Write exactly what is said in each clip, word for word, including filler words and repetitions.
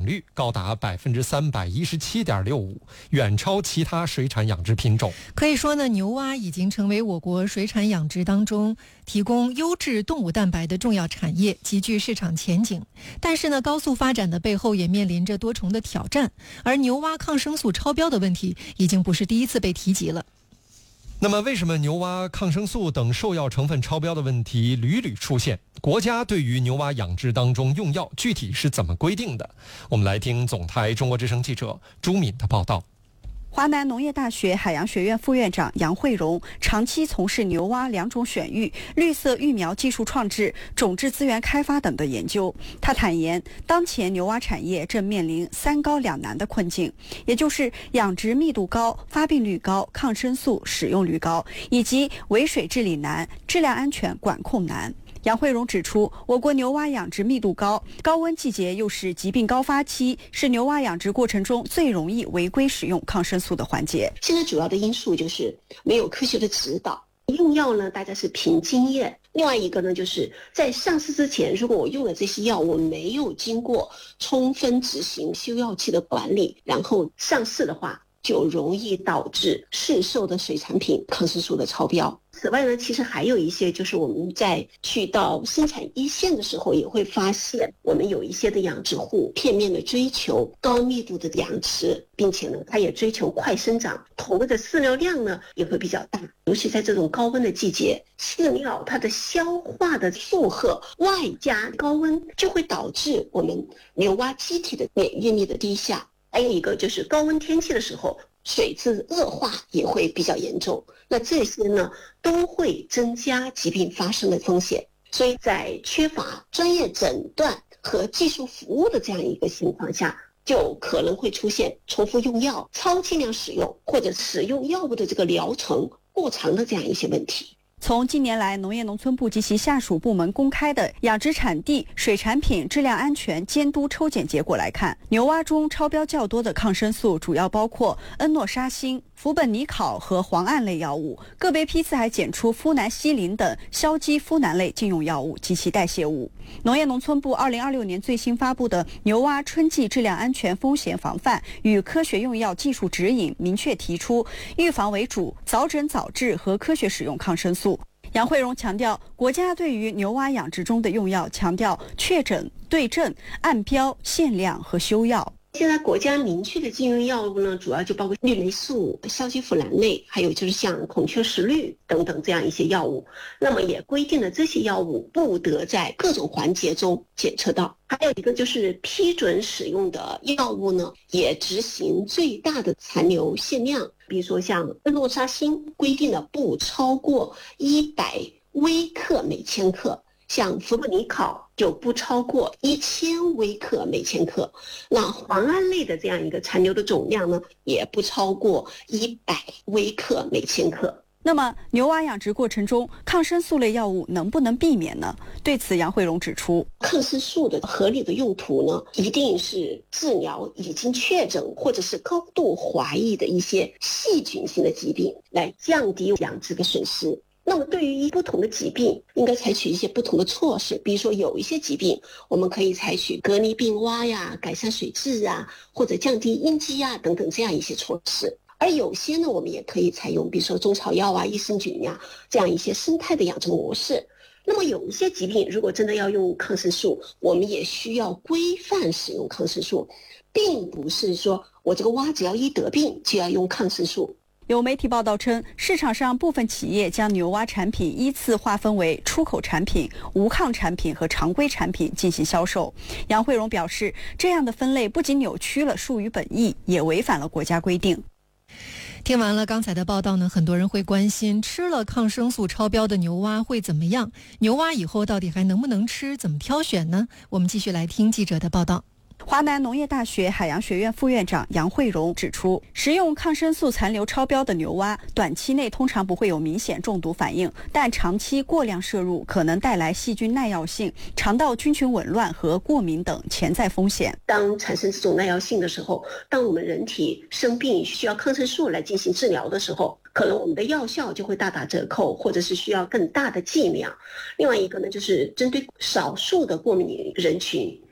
率高达百分之三百一十七点六五，远超其他水产养殖品种。 可以说呢，牛蛙已经成为我国水产养殖当中提供优质动物蛋白的重要产业，极具市场前景。但是呢，高速发展的背后也面临着多重的挑战，而牛蛙抗生素超标的问题已经不是第一次被提及了。 那么为什么牛蛙抗生素等兽药成分超标的问题屡屡出现？国家对于牛蛙养殖当中用药具体是怎么规定的？我们来听总台中国之声记者朱敏的报道。 华南农业大学海洋学院副院长杨慧荣长期从事牛蛙两种选育、绿色育苗技术创制、种质资源开发等的研究。他坦言，当前牛蛙产业正面临三高两难的困境，也就是养殖密度高、发病率高、抗生素使用率高，以及围水治理难、质量安全管控难。杨慧荣指出，我国牛蛙养殖密度高，高温季节又是疾病高发期，是牛蛙养殖过程中最容易违规使用抗生素的环节。 现在主要的因素就是没有科学的指导，用药呢大家是凭经验。另外一个呢，就是在上市之前，如果我用了这些药，我没有经过充分执行休药期的管理，然后上市的话，就容易导致市售的水产品抗生素的超标。此外呢，其实还有一些就是我们在去到生产一线的时候，也会发现我们有一些的养殖户片面的追求高密度的养殖，并且呢，它也追求快生长，投的饲料量呢也会比较大。尤其在这种高温的季节，饲料它的消化的负荷外加高温，就会导致我们牛蛙机体的免疫力的低下。还有一个就是高温天气的时候，水质恶化也会比较严重，那这些呢都会增加疾病发生的风险。所以在缺乏专业诊断和技术服务的这样一个情况下，就可能会出现重复用药、超剂量使用，或者使用药物的这个疗程过长的这样一些问题。 从近年来农业农村部及其下属部门公开的养殖产地水产品质量安全监督抽检结果来看，牛蛙中超标较多的抗生素主要包括恩诺沙星、氟苯尼考和磺胺类药物，个别批次还检出呋喃西林等硝基呋喃类禁用药物及其代谢物。农业农村部二零二六年最新发布的牛蛙春季质量安全风险防范与科学用药技术指引明确提出，预防为主，早诊早治和科学使用抗生素。杨慧荣强调，国家对于牛蛙养殖中的用药强调确诊、对症、按标、限量和休药。 现在国家明确的禁用药物呢，主要就包括氯雷素、硝基呋喃类，还有就是像孔雀石绿等等这样一些药物。那么也规定了这些药物不得在各种环节中检测到。还有一个就是批准使用的药物呢，也执行最大的残留限量。比如说像恩诺沙星规定了不超过一百微克每千克。像氟苯尼考就不超过一千微克每千克，那磺胺类的这样一个残留的总量呢，也不超过一百微克每千克。 那么牛蛙养殖过程中，抗生素类药物能不能避免呢？对此，杨慧荣指出， 抗生素的合理的用途呢，一定是治疗已经确诊或者是高度怀疑的一些细菌性的疾病，来降低养殖的损失。那么对于不同的疾病，应该采取一些不同的措施。比如说有一些疾病，我们可以采取隔离病蛙呀、改善水质啊，或者降低应激啊等等这样一些措施。而有些呢，我们也可以采用比如说中草药啊、益生菌呀这样一些生态的养殖模式。那么有一些疾病，如果真的要用抗生素，我们也需要规范使用抗生素，并不是说我这个蛙只要一得病就要用抗生素。 有媒体报道称，市场上部分企业将牛蛙产品依次划分为出口产品、无抗产品和常规产品进行销售。杨慧荣表示，这样的分类不仅扭曲了术语本意，也违反了国家规定。 听完了刚才的报道呢，很多人会关心吃了抗生素超标的牛蛙会怎么样？牛蛙以后到底还能不能吃？怎么挑选呢？我们继续来听记者的报道。 华南农业大学海洋学院副院长杨慧荣指出，食用抗生素残留超标的牛蛙，短期内通常不会有明显中毒反应，但长期过量摄入可能带来细菌耐药性、肠道菌群紊乱和过敏等潜在风险。 当产生这种耐药性的时候，当我们人体生病需要抗生素来进行治疗的时候，可能我们的药效就会大打折扣，或者是需要更大的剂量。另外一个呢，就是针对少数的过敏人群，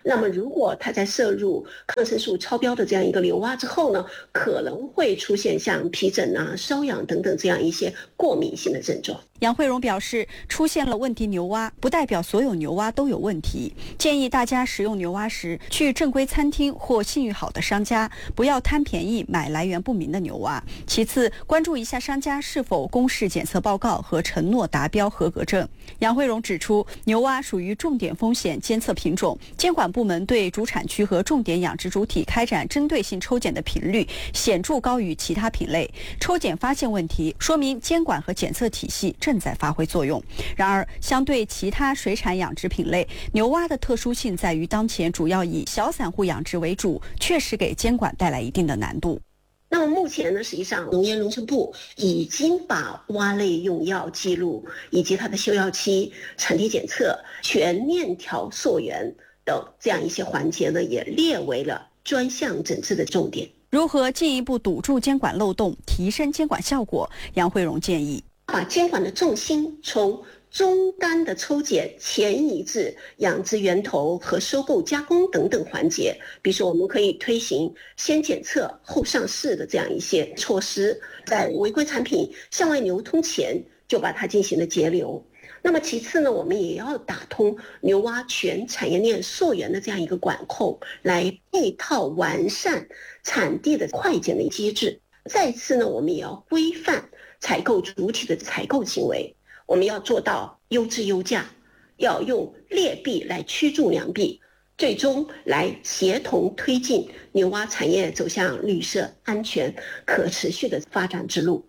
那么如果它在摄入抗生素超标的这样一个牛蛙之后呢，可能会出现像皮疹啊、瘙痒等等这样一些过敏性的症状。 杨慧荣表示，出现了问题牛蛙不代表所有牛蛙都有问题，建议大家食用牛蛙时去正规餐厅或信誉好的商家，不要贪便宜买来源不明的牛蛙。其次，关注一下商家是否公示检测报告和承诺达标合格证。杨慧荣指出，牛蛙属于重点风险监测品种，监管部门对主产区和重点养殖主体开展针对性抽检的频率显著高于其他品类。抽检发现问题，说明监管和检测体系正在发挥作用。然而，相对其他水产养殖品类，牛蛙的特殊性在于当前主要以小散户养殖为主，确实给监管带来一定的难度。 那么目前呢，实际上农业农村部已经把蛙类用药记录以及它的休药期、产地检测、全面调溯源等这样一些环节呢，也列为了专项整治的重点。 如何进一步堵住监管漏洞，提升监管效果？杨慧荣建议， 把监管的重心从终端的抽检前移至养殖源头和收购加工等等环节。比如说，我们可以推行先检测后上市的这样一些措施，在违规产品向外流通前就把它进行了截留。那么其次呢，我们也要打通牛蛙全产业链溯源的这样一个管控，来配套完善产地的快检的机制。再次呢，我们也要规范采购主体的采购行为，我们要做到优质优价，要用劣币来驱逐良币，最终来协同推进牛蛙产业走向绿色、安全、可持续的发展之路。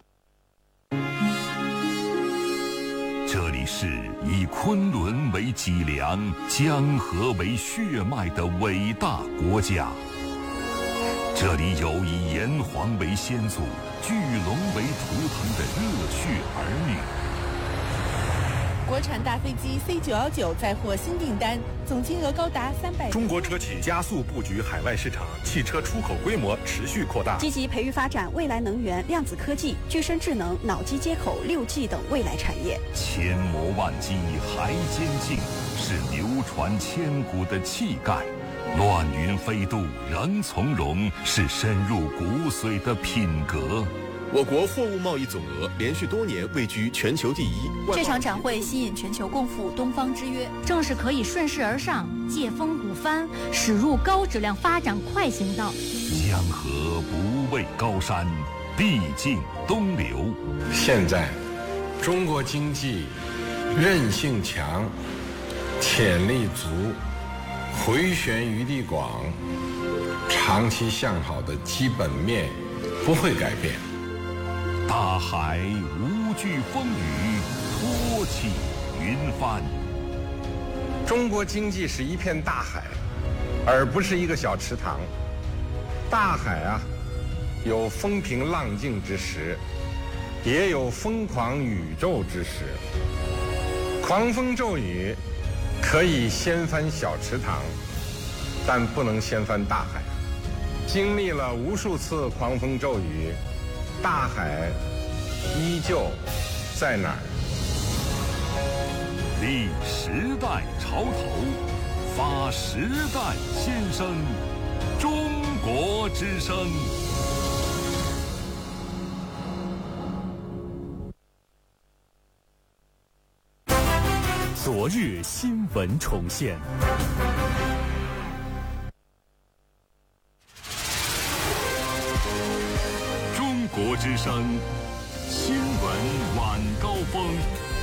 这里是以昆仑为脊梁、江河为血脉的伟大国家，这里有以炎黄为先祖、巨龙为图腾的热血儿女。 国产大飞机 C 九一九再获新订单，总金额高达三百。 中国车企加速布局海外市场，汽车出口规模持续扩大， 积极培育发展未来能源、量子科技、具身智能、脑机接口、六 G 等未来产业。 千磨万击还坚劲，是流传千古的气概；乱云飞渡仍从容，是深入骨髓的品格。 我国货物贸易总额连续多年位居全球第一。 这场展会吸引全球共赴东方之约，正是可以顺势而上、借风鼓帆，驶入高质量发展快行道。 江河不畏高山，必经东流。 现在，中国经济韧性强，潜力足，回旋余地广，长期向好的基本面不会改变。 大海无惧风雨，托起云帆。 中国经济是一片大海，而不是一个小池塘。大海啊，有风平浪静之时，也有疯狂宇宙之时。狂风骤雨可以掀翻小池塘，但不能掀翻大海。经历了无数次狂风骤雨，大海依旧在哪儿？ 立时代潮头，发时代先声，中国之声。 昨日新闻重现。 中国之声新闻晚高峰。